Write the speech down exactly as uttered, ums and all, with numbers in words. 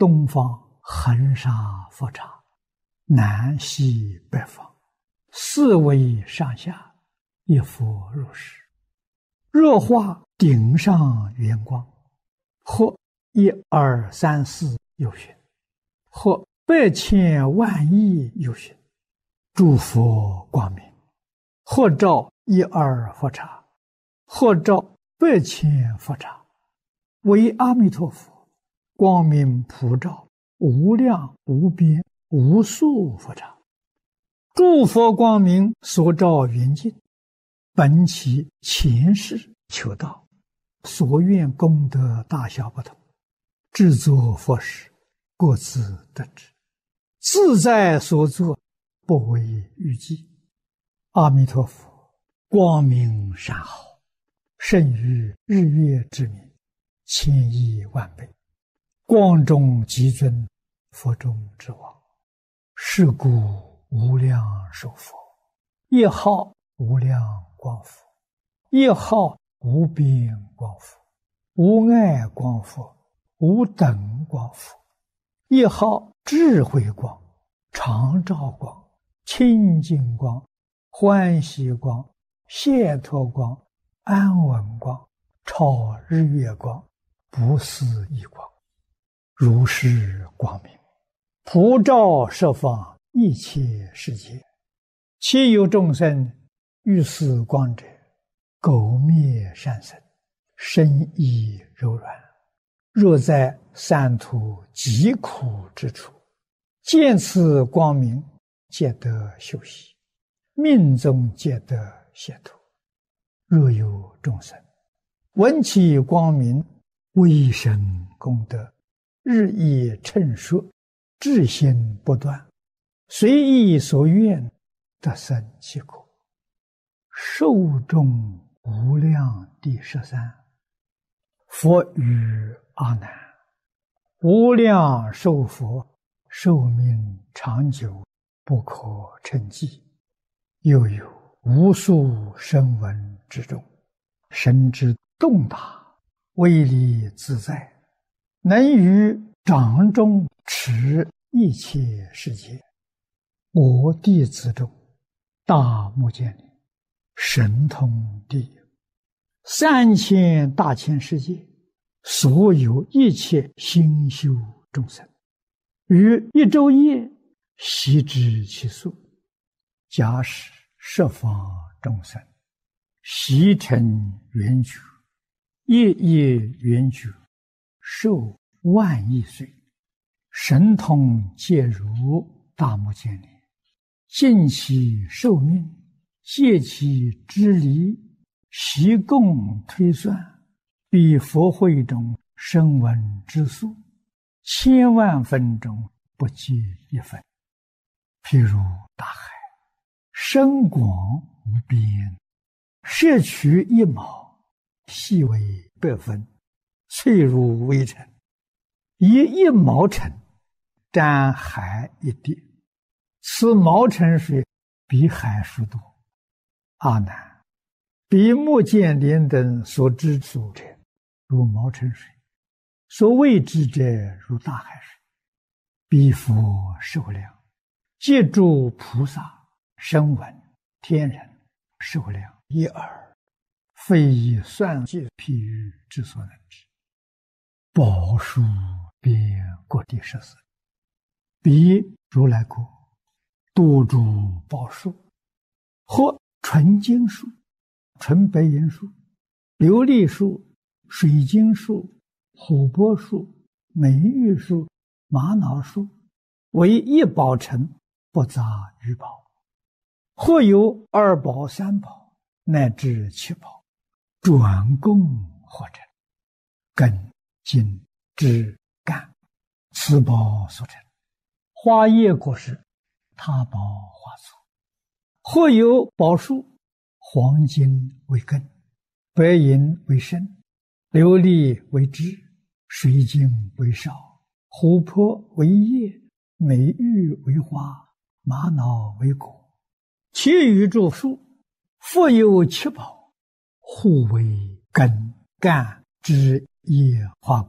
东方恒沙佛刹，南西北方，四围上下，一佛如是。若化顶上圆光，或一二三四有寻，或百千万亿有寻，诸佛光明，或照一二佛刹，或照百千佛刹，为阿弥陀佛光明普照无量无边无数佛刹。诸佛光明所照圆净，本其前世求道，所愿功德大小不同，制作佛事各自得知，自在所作，不为预计。阿弥陀佛光明善好，胜于日月之明，千亿万倍，光中极尊，佛中之王。是故无量寿佛，一号无量光佛，一号无边光佛，无碍光佛，无等光佛，一号智慧光，常照光，清净光，欢喜光，解脱光，安稳光，超日月光，不思议光。如是光明普照十方一切世界，其有众生欲思光者，苟灭善生，身意柔软，若在三途极苦之处，见此光明，皆得休息，命中皆得解脱。若有众生闻其光明，微生功德，日益称说，至心不断，随意所愿，得生其果。寿终无量第十三。佛语阿难：无量寿佛，寿命长久，不可称计。又有无数声闻之中，神之动大，威力自在，能于掌中持一切世界。我弟子中，大目犍连神通第一，三千大千世界，所有一切心修众生，于一昼夜悉知其数。假使十方众生悉成圆觉，夜夜圆觉，寿万亿岁，神通皆如大目犍连，尽其寿命，借其之离，习共推算，比佛会中声闻之数，千万分中不计一分。譬如大海，深广无边，摄取一毛，细为百分，脆如微尘，以一毛尘沾海一滴，此毛尘水比海数多。阿难，比目犍连等所知数者，如毛尘水；所未知者，如大海水。彼佛寿量，借诸菩萨、声闻、天人寿量一耳，非以算计譬喻之所能知。宝树遍各地十四，彼如来国多诸宝树，或纯金树、纯白银树、琉璃树、水晶树、琥珀树、美玉树、玛瑙树，为一宝城，不杂于宝。或有二宝、三宝，乃至七宝，转供或成，根、茎、枝、干，此宝所成。花叶果实，他宝花簇。或有宝树，黄金为根，白银为身，琉璃为枝，水晶为少，琥珀为叶，美玉为花，玛瑙为果。其余诸树，复有七宝，互为根、干、枝、叶、花、果。